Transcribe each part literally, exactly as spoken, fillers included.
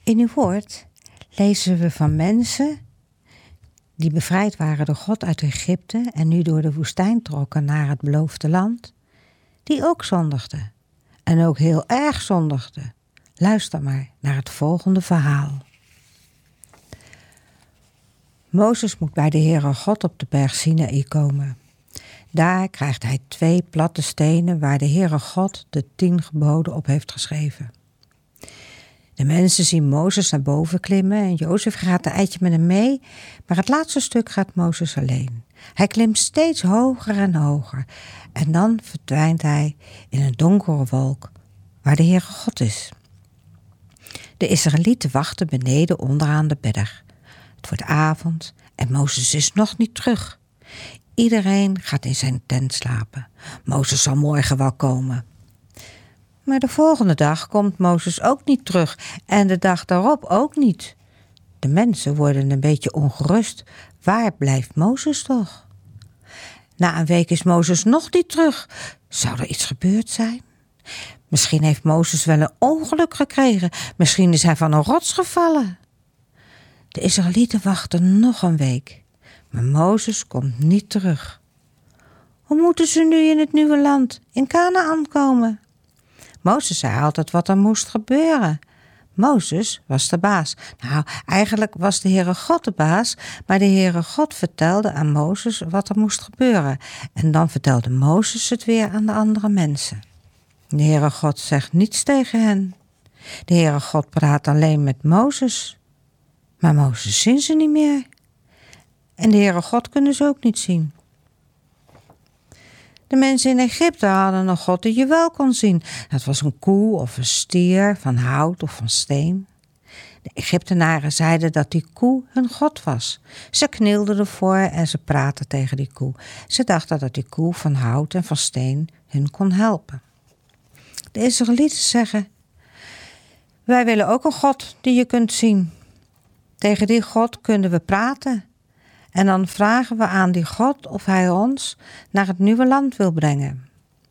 In uw woord lezen we van mensen die bevrijd waren door God uit Egypte en nu door de woestijn trokken naar het beloofde land, die ook zondigden en ook heel erg zondigden. Luister maar naar het volgende verhaal. Mozes moet bij de Heere God op de berg Sinaï komen. Daar krijgt hij twee platte stenen waar de Heere God de tien geboden op heeft geschreven. De mensen zien Mozes naar boven klimmen en Jozef gaat een eitje met hem mee, maar het laatste stuk gaat Mozes alleen. Hij klimt steeds hoger en hoger en dan verdwijnt hij in een donkere wolk waar de Heere God is. De Israëlieten wachten beneden onderaan de berg. Het wordt avond en Mozes is nog niet terug. Iedereen gaat in zijn tent slapen. Mozes zal morgen wel komen. Maar de volgende dag komt Mozes ook niet terug en de dag daarop ook niet. De mensen worden een beetje ongerust. Waar blijft Mozes toch? Na een week is Mozes nog niet terug. Zou er iets gebeurd zijn? Misschien heeft Mozes wel een ongeluk gekregen. Misschien is hij van een rots gevallen. De Israëlieten wachten nog een week. Maar Mozes komt niet terug. Hoe moeten ze nu in het nieuwe land, in Kanaan, komen? Mozes zei altijd wat er moest gebeuren. Mozes was de baas. Nou, eigenlijk was de Heere God de baas, maar de Heere God vertelde aan Mozes wat er moest gebeuren. En dan vertelde Mozes het weer aan de andere mensen. De Heere God zegt niets tegen hen. De Heere God praat alleen met Mozes. Maar Mozes zien ze niet meer. En de Heere God kunnen ze ook niet zien. De mensen in Egypte hadden een God die je wel kon zien. Dat was een koe of een stier van hout of van steen. De Egyptenaren zeiden dat die koe hun God was. Ze knielden ervoor en ze praten tegen die koe. Ze dachten dat die koe van hout en van steen hun kon helpen. De Israëlieten zeggen: wij willen ook een God die je kunt zien. Tegen die God kunnen we praten. En dan vragen we aan die God of hij ons naar het nieuwe land wil brengen.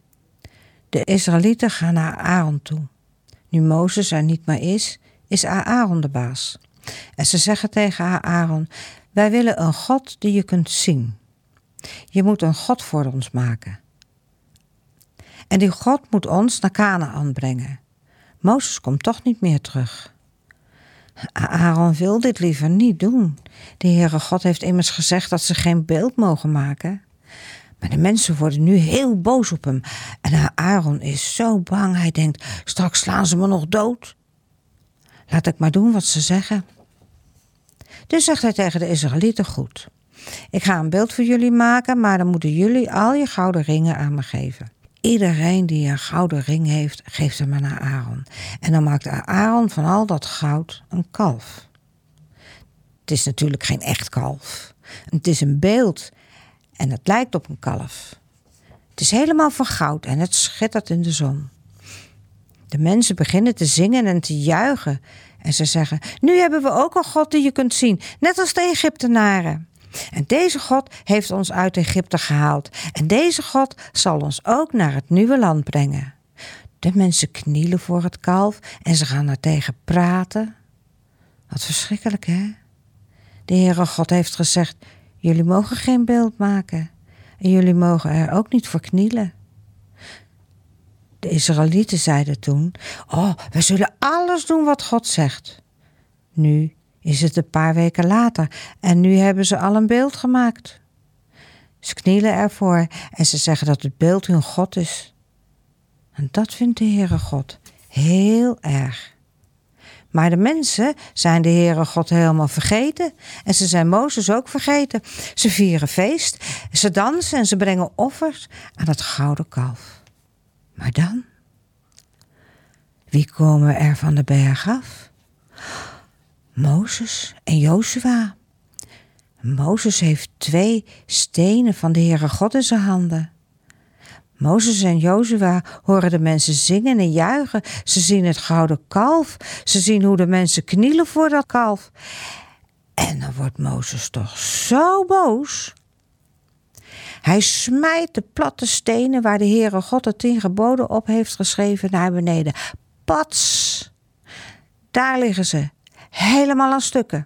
De Israëlieten gaan naar Aaron toe. Nu Mozes er niet meer is, is Aaron de baas. En ze zeggen tegen Aaron: wij willen een God die je kunt zien. Je moet een God voor ons maken. En die God moet ons naar Kanaan brengen. Mozes komt toch niet meer terug. Aaron wil dit liever niet doen. De Heere God heeft immers gezegd dat ze geen beeld mogen maken. Maar de mensen worden nu heel boos op hem. En Aaron is zo bang. Hij denkt: straks slaan ze me nog dood. Laat ik maar doen wat ze zeggen. Dus zegt hij tegen de Israëlieten: goed, ik ga een beeld voor jullie maken, maar dan moeten jullie al je gouden ringen aan me geven. Iedereen die een gouden ring heeft, geeft hem maar naar Aaron. En dan maakt Aaron van al dat goud een kalf. Het is natuurlijk geen echt kalf. Het is een beeld en het lijkt op een kalf. Het is helemaal van goud en het schittert in de zon. De mensen beginnen te zingen en te juichen. En ze zeggen: nu hebben we ook een God die je kunt zien, net als de Egyptenaren. En deze God heeft ons uit Egypte gehaald. En deze God zal ons ook naar het nieuwe land brengen. De mensen knielen voor het kalf en ze gaan er tegen praten. Wat verschrikkelijk, hè? De Heere God heeft gezegd: jullie mogen geen beeld maken. En jullie mogen er ook niet voor knielen. De Israëlieten zeiden toen: oh, wij zullen alles doen wat God zegt. Nu is het een paar weken later en nu hebben ze al een beeld gemaakt. Ze knielen ervoor en ze zeggen dat het beeld hun God is. En dat vindt de Heere God heel erg. Maar de mensen zijn de Heere God helemaal vergeten en ze zijn Mozes ook vergeten. Ze vieren feest, ze dansen en ze brengen offers aan het gouden kalf. Maar dan? Wie komen er van de berg af? Mozes en Jozua. Mozes heeft twee stenen van de Heere God in zijn handen. Mozes en Jozua horen de mensen zingen en juichen. Ze zien het gouden kalf. Ze zien hoe de mensen knielen voor dat kalf. En dan wordt Mozes toch zo boos. Hij smijt de platte stenen waar de Heere God de tien geboden op heeft geschreven naar beneden. Pats! Daar liggen ze. helemaal aan stukken.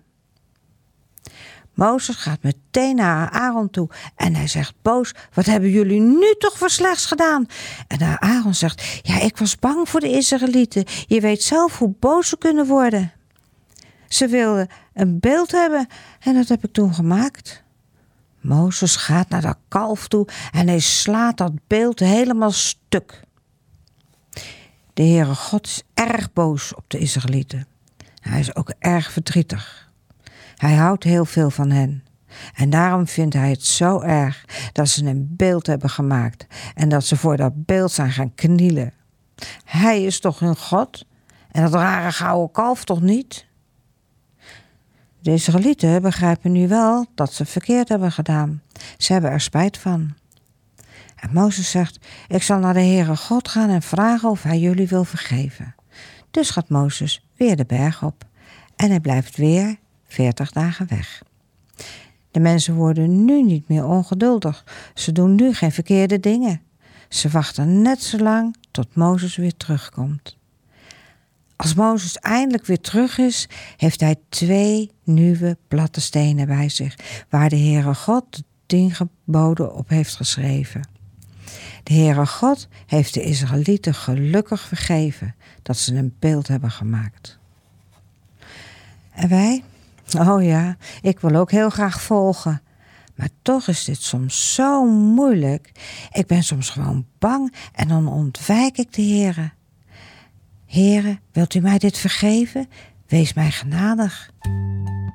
Mozes gaat meteen naar Aaron toe en hij zegt boos: wat hebben jullie nu toch voor slechts gedaan? En Aaron zegt: ja, ik was bang voor de Israëlieten. Je weet zelf hoe boos ze kunnen worden. Ze wilden een beeld hebben en dat heb ik toen gemaakt. Mozes gaat naar dat kalf toe en hij slaat dat beeld helemaal stuk. De Heere God is erg boos op de Israëlieten. Hij is ook erg verdrietig. Hij houdt heel veel van hen. En daarom vindt hij het zo erg dat ze een beeld hebben gemaakt en dat ze voor dat beeld zijn gaan knielen. Hij is toch hun God en dat rare gouden kalf toch niet? De Israëlieten begrijpen nu wel dat ze verkeerd hebben gedaan. Ze hebben er spijt van. En Mozes zegt: ik zal naar de Heere God gaan en vragen of hij jullie wil vergeven. Dus gaat Mozes weer de berg op en hij blijft weer veertig dagen weg. De mensen worden nu niet meer ongeduldig. Ze doen nu geen verkeerde dingen. Ze wachten net zo lang tot Mozes weer terugkomt. Als Mozes eindelijk weer terug is, heeft hij twee nieuwe platte stenen bij zich, waar de Heere God de tien geboden op heeft geschreven. De Heere God heeft de Israëlieten gelukkig vergeven dat ze een beeld hebben gemaakt. En wij? Oh ja, ik wil ook heel graag volgen. Maar toch is dit soms zo moeilijk. Ik ben soms gewoon bang en dan ontwijk ik de Heere. Heere, wilt u mij dit vergeven? Wees mij genadig.